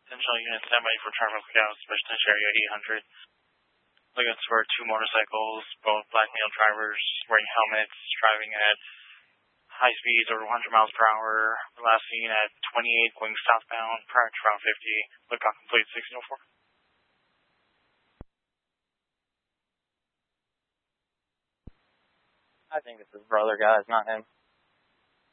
Potential unit standby for traffic lookout, Special Area 800. Looking for two motorcycles, both black male drivers, wearing helmets, driving at high speeds over 100 miles per hour. Last seen at 28 going southbound prior to Route 50. Lookout complete 1604. I think it's his brother, guys, not him.